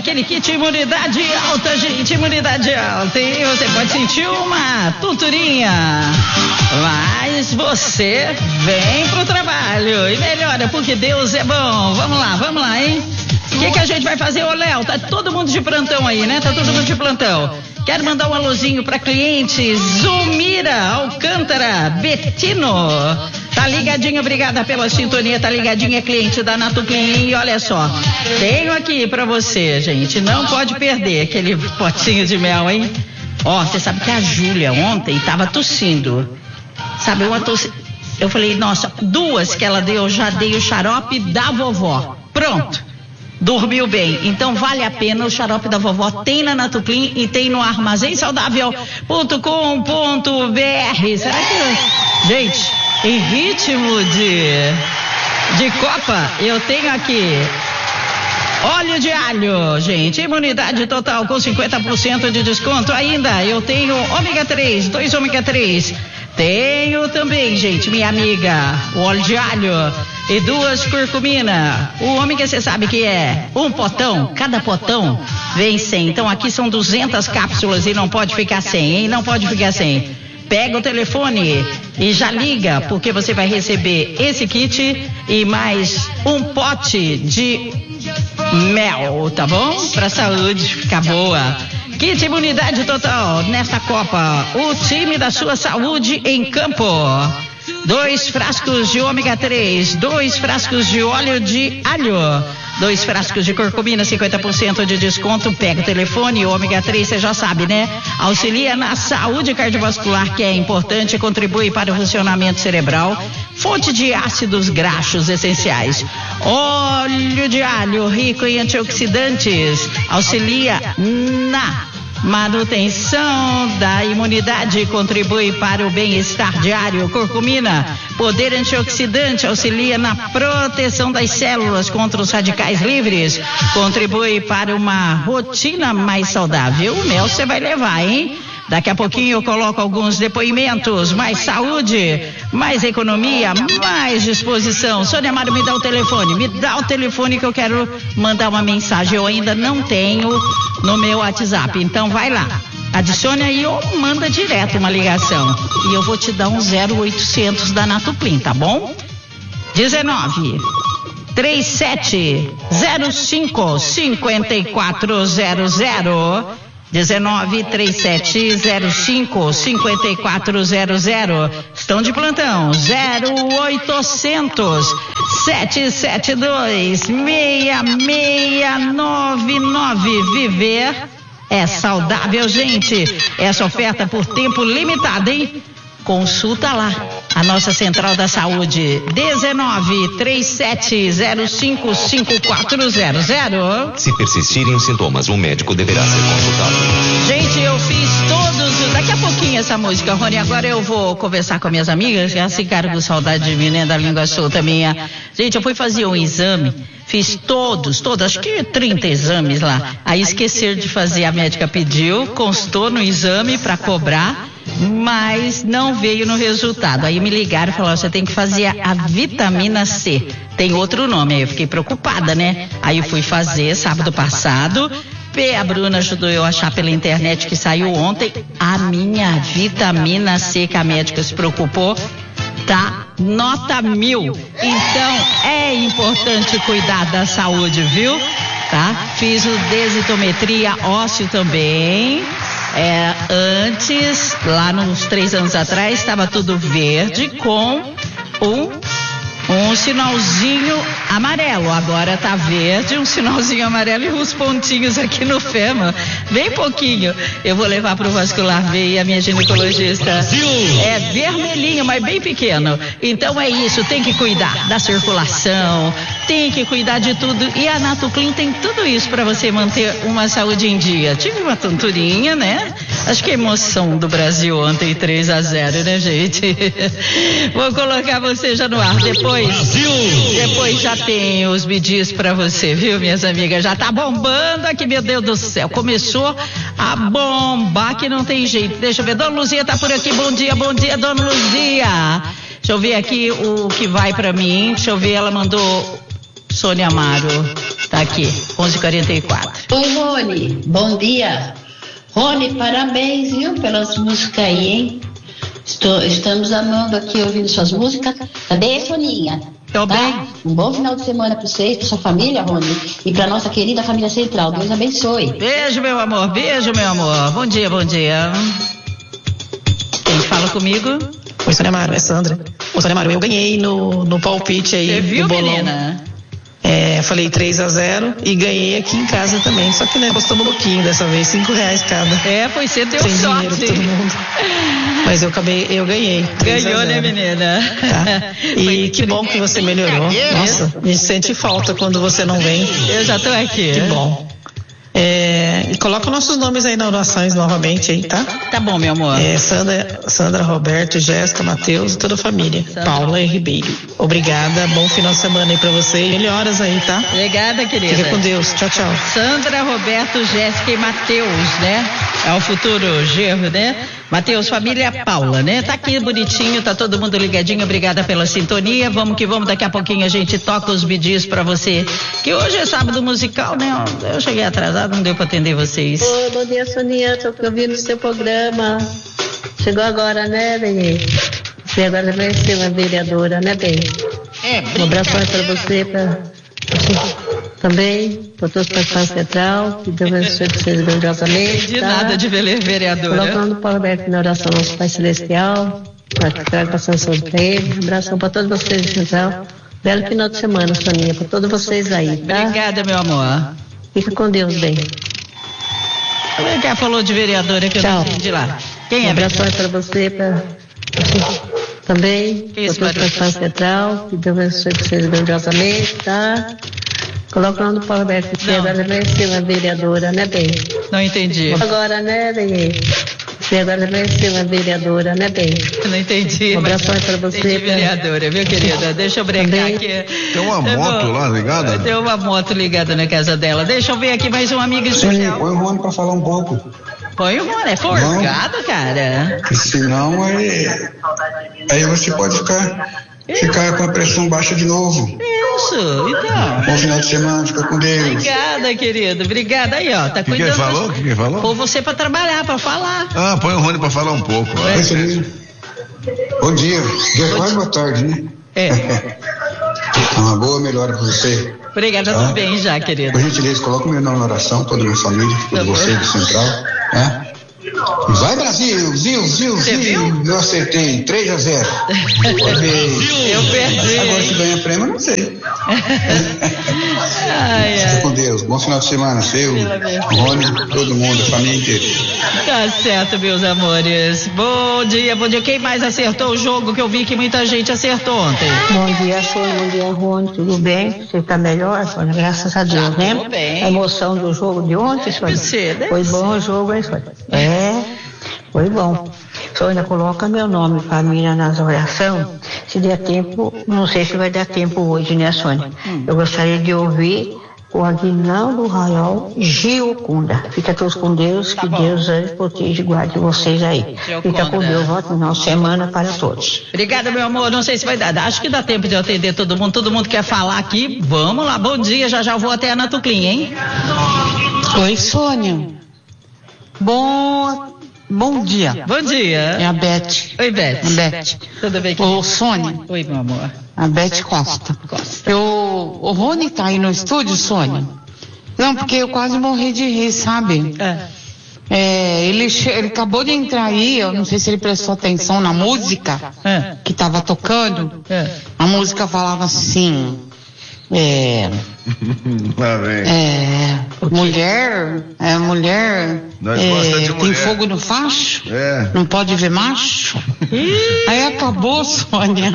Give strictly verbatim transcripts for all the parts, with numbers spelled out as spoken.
aquele kit imunidade alta, gente, imunidade alta. E você pode sentir uma tonturinha, mas você vem pro trabalho e melhora, porque Deus é bom. Vamos lá, vamos lá, hein? O que que a gente vai fazer, ô Léo? Tá todo mundo de plantão aí, né? Tá todo mundo de plantão. Quero mandar um alôzinho pra cliente Zumira Alcântara Bettino. Tá ligadinho, obrigada pela sintonia, tá ligadinha, cliente da Natuplim. E olha só, tenho aqui pra você, gente, não pode perder aquele potinho de mel, hein? Ó, você sabe que a Júlia ontem tava tossindo. Sabe, uma tosse... Eu falei, nossa, duas que ela deu, eu já dei o xarope da vovó. Pronto. Dormiu bem, então vale a pena. O xarope da vovó tem na Natuplim e tem no armazém saudável ponto com ponto br. Será que, gente, em ritmo de, de Copa, eu tenho aqui óleo de alho, gente, imunidade total com cinquenta por cento de desconto. Ainda eu tenho ômega três, dois ômega três. Tenho também, gente, minha amiga, o óleo de alho e duas curcumina. O ômega, você sabe que é um potão, cada potão vem cem. Então aqui são duzentas cápsulas e não pode ficar sem, hein? Não pode ficar sem. Pega o telefone e já liga, porque você vai receber esse kit e mais um pote de mel, tá bom? Pra saúde ficar boa. Kit imunidade total nesta Copa. O time da sua saúde em campo. Dois frascos de ômega três, dois frascos de óleo de alho, dois frascos de curcumina, cinquenta por cento de desconto. Pega o telefone, o ômega três, você já sabe, né? Auxilia na saúde cardiovascular, que é importante, contribui para o funcionamento cerebral, fonte de ácidos graxos essenciais. Óleo de alho, rico em antioxidantes, auxilia na manutenção da imunidade, contribui para o bem-estar diário. Curcumina, poder antioxidante, auxilia na proteção das células contra os radicais livres, contribui para uma rotina mais saudável. O mel você vai levar, hein? Daqui a pouquinho eu coloco alguns depoimentos. Mais saúde, mais economia, mais disposição. Sônia Amaro, me dá o telefone. Me dá o telefone que eu quero mandar uma mensagem. Eu ainda não tenho no meu WhatsApp. Então vai lá. Adicione aí ou manda direto uma ligação. E eu vou te dar um zero oitocentos da Natuplim, tá bom? dezenove, trinta e sete, zero cinco, cinquenta e quatro zero zero. dezenove, trinta e sete, zero cinco, cinquenta e quatro zero zero. Estão de plantão. zero oitocentos, sete sete dois, seis seis nove nove. Viver é saudável, gente. Essa oferta por tempo limitado, hein? Consulta lá a nossa Central da Saúde. dezenove, trinta e sete, zero cinco, cinquenta e quatro zero zero. Se persistirem os sintomas, um médico deverá ser consultado. Gente, eu fiz todos. Daqui a pouquinho essa música, Rony. Agora eu vou conversar com minhas amigas, que elas ficaram com saudade de mim, né? Da língua solta minha. Gente, eu fui fazer um exame. Fiz todos, todos, acho que trinta exames lá. Aí esquecer de fazer, a médica pediu, constou no exame para cobrar, mas não veio no resultado. Aí me ligaram e falaram, você tem que fazer a, a vitamina C. Tem outro nome, aí eu fiquei preocupada, né? Aí eu fui fazer sábado passado. A Bruna ajudou eu a achar pela internet, que saiu ontem. A minha vitamina C, que a médica se preocupou, tá nota mil. Então é importante cuidar da saúde, viu? Tá? Fiz o densitometria ósseo também. É, antes, lá nos três anos atrás, estava tudo verde com um, um sinalzinho amarelo. Agora tá verde, um sinalzinho amarelo e uns pontinhos aqui no fêmur. Bem pouquinho. Eu vou levar pro vascular ver e a minha ginecologista. É vermelhinho, mas bem pequeno. Então é isso, tem que cuidar da circulação, tem que cuidar de tudo. E a Natuplim tem tudo isso para você manter uma saúde em dia. Tive uma tonturinha, né? Acho que a emoção do Brasil ontem, três a zero, né, gente? Vou colocar você já no ar. Depois, depois já tem os bidis pra você, viu, minhas amigas? Já tá bombando aqui, meu Deus do céu. Começou a bombar que não tem jeito. Deixa eu ver, Dona Luzia tá por aqui. Bom dia, bom dia, Dona Luzia. Deixa eu ver aqui o que vai pra mim. Deixa eu ver, ela mandou Sônia Amaro. Tá aqui, onze e quarenta e quatro. Oi, Rony, bom dia. Rony, parabéns, viu, pelas músicas aí, hein? Estou, estamos amando aqui, ouvindo suas músicas. Tá bem, Soninha? Tô tá? bem. Um bom final de semana para vocês, para sua família, Rony, e para nossa querida família Central. Deus abençoe. Beijo, meu amor, beijo, meu amor. Bom dia, bom dia. Quem fala comigo? Oi, Sônia Amaro, é Sandra. Ô, Sônia Amaro, eu ganhei no, no palpite aí. Você viu, do bolão. menina? É, falei três a zero e ganhei aqui em casa também. Só que né, custou um pouquinho dessa vez, cinco reais cada. É, foi você deu Sem sorte. dinheiro pra todo mundo. Mas eu acabei, eu ganhei. Ganhou, né, menina? Tá. E que bom que você melhorou. Nossa, a gente sente falta quando você não vem. Eu já tô aqui. Que bom. É, e coloca nossos nomes aí nas orações novamente aí, tá? Tá bom, meu amor. É, Sandra, Sandra, Roberto, Jéssica, Matheus e toda a família. Sandra. Paula e Ribeiro. Obrigada, bom final de semana aí pra você. Melhoras aí, tá? Obrigada, querida. Fica com Deus. Tchau, tchau. Sandra, Roberto, Jéssica e Matheus, né? É o futuro genro, né? Matheus, família Paula, né? Tá aqui bonitinho, tá todo mundo ligadinho. Obrigada pela sintonia. Vamos que vamos, daqui a pouquinho a gente toca os bidis pra você. Que hoje é sábado musical, né? Eu cheguei atrasado, não deu pra atender vocês. Oi, bom dia, Soninha. Tô ouvindo o seu programa. Chegou agora, né, bem? Você agora vai ser uma vereadora, né, bem? É, Um abraço para você, pra você também, para todos os participantes central, que Deus abençoe vocês grandiosamente. de tá? nada de vele- vereadora. Colocando o Paulo Roberto na oração, nosso Pai Celestial, para que traga a sanção para ele. Um abração para todos vocês de central. Belo final de semana, Soninha, para todos vocês aí, tá? Obrigada, meu amor. Fica com Deus, bem. Quem falou de vereadora que eu Tchau. não entendi lá? Quem Um é? abraço para você, para você também, Que isso, para todos os participantes central, que Deus abençoe vocês grandiosamente, tá? Coloca o nome do Paulo Roberto, que Não. agora vai ser uma vereadora, né, bem? Não entendi. Agora, né, bem? Você agora vai ser uma vereadora, né, bem? Não entendi. Um abraço mas pra você, entendi, pra- vereadora, viu, querida? Deixa eu brincar Também. aqui. Tem uma Tá moto bom. lá ligada? Tem uma moto ligada na casa dela. Deixa eu ver aqui mais um amigo Soninha, especial. põe o Rony pra falar um pouco. Põe o mano, é forgado, cara. Porque senão aí, aí você pode ficar, ficar com a pressão baixa de novo. Isso, então. Bom final de semana, fica com Deus. Obrigada, querido. Obrigada aí, ó. Tá O que que ele cuidando. falou? O que que ele falou? Pôr você pra trabalhar, pra falar. Ah, põe o Rony pra falar um pouco. Oi, Soninha. Bom dia. Já é quase boa tarde, né? É. Uma boa melhora pra você. Obrigada, tudo bem já, querido. Por gentileza, coloca o meu nome na oração, toda a minha família, Tá todos bom. vocês do Central. Né? Vai, Brasil! Viu, viu, Você viu? Eu acertei, três a zero. Eu perdi. Agora se ganha prêmio, eu não sei. Ai, Fica ai. com Deus. Bom final de semana, seu, Rony, todo mundo, a família inteira. Tá certo, meus amores. Bom dia, bom dia. Quem mais acertou o jogo que eu vi que muita gente acertou ontem? Bom dia, Sônia, bom dia, Rony, tudo bem? Você está melhor, Sônia? Graças a Deus, né? tô bem. A emoção do jogo de ontem, Sônia? Você, deve Foi bom o jogo, hein, Sônia? É, foi bom. Sônia, coloca meu nome, família, nas orações. Se der tempo, não sei se vai dar tempo hoje, né, Sônia? Eu gostaria de ouvir o Aguinaldo Raiol Giocunda. Fica todos com Deus, que Deus eh, proteja e guarde vocês aí. Fica com Deus, ótimo final de semana para todos. Obrigada, meu amor. Não sei se vai dar. Acho que dá tempo de eu atender todo mundo. Todo mundo quer falar aqui. Vamos lá. Bom dia. Já já vou até a Natuclin, hein? Oi, Sônia. Bom, bom dia. Bom dia. É a Beth. Oi, Beth. A Beth. Tudo bem? Ô, Sônia. Oi, meu amor. A Beth Costa. Costa. Eu, o Rony tá aí no estúdio, Sônia? Não, porque eu quase morri de rir, sabe? É. É, ele, che- ele acabou de entrar aí, eu não sei se ele prestou atenção na música É. que tava tocando. É. A música falava assim, é, Lá vem. é, mulher, é, mulher, Nós é, gosta de tem mulher. fogo no facho? É. Não pode ver macho? Aí acabou, Sônia.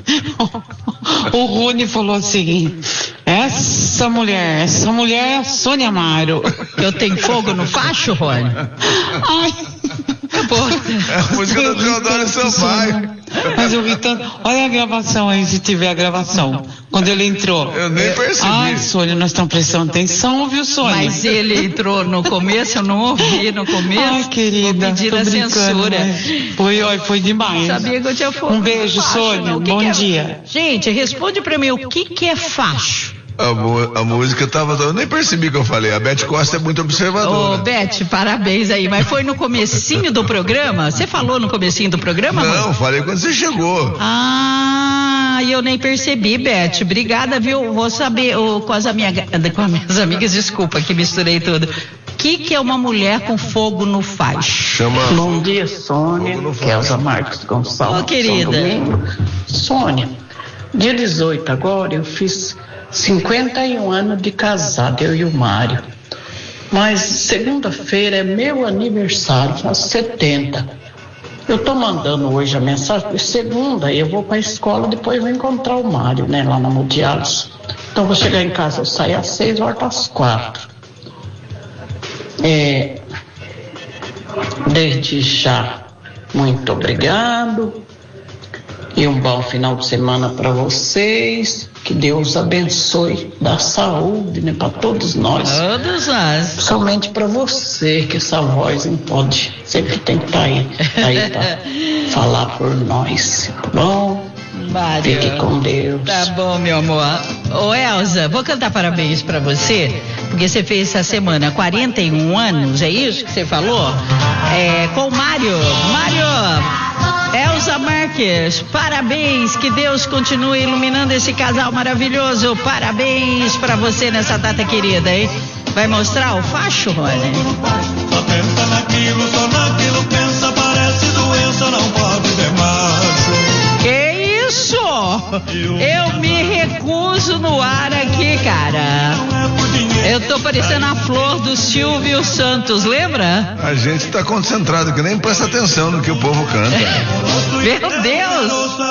O Rony falou assim, essa mulher, essa mulher é a Sônia Amaro. Eu tenho fogo no facho, Rony? Ai, Acabou. É a música do Teodoro Sampaio. mas eu vi tanto. Olha a gravação aí, se tiver a gravação. Quando ele entrou. Eu nem percebi. Ai, Sônia, nós estamos prestando atenção, viu, Sônia? Mas ele entrou no começo, eu não ouvi no começo. Ai, querida, Vou pedir tô a brincando, censura. mas foi, oi, foi demais. Sabia que eu tinha fogo. Um beijo, no facho, Sônia, não. O que bom que é- dia. Gente, responde pra mim, o que que é facho? A, mu- a música tava. Eu nem percebi que eu falei. A Beth Costa é muito observadora. Ô, Beth, parabéns aí. Mas foi no comecinho do programa? Você falou no comecinho do programa, Não, Rony? falei quando você chegou. Ah, eu nem percebi, Beth. Obrigada, viu? Vou saber ô, com, as amiga, com as minhas amigas, desculpa que misturei tudo. O que, que é uma mulher com fogo no facho? Chama. Bom dia, Sônia. Kelsa Marques Gonçalves. Ô, querida. São Domingo. Sônia, dia dezoito agora eu fiz cinquenta e um anos de casado, eu e o Mário. Mas segunda-feira é meu aniversário, faço setenta. Eu tô mandando hoje a mensagem, segunda eu vou pra escola, depois vou encontrar o Mário, né, lá na Multialos. Então vou chegar em casa, eu saio às seis, volto às quatro. É, desde já, muito obrigado. E um bom final de semana para vocês. Que Deus abençoe, dá saúde, né, para todos nós. Todos nós. Somente para você, que essa voz não pode, sempre tem que estar aí, aí para falar por nós. Tá bom? Mário. Fique com Deus. Tá bom, meu amor. Ô, Elza, vou cantar parabéns pra você, porque você fez essa semana quarenta e um anos, é isso que você falou? É, com o Mário. Mário, Elza Marques, parabéns, que Deus continue iluminando esse casal maravilhoso. Parabéns pra você nessa data querida, hein? Vai mostrar o facho, Rony? Só pensa naquilo, só naquilo pensa, parece doença, não pode ter macho. Que isso? Eu me recuso no ar aqui, cara. Eu tô parecendo a flor do Silvio Santos, lembra? A gente tá concentrado, que nem presta atenção no que o povo canta. Meu Deus!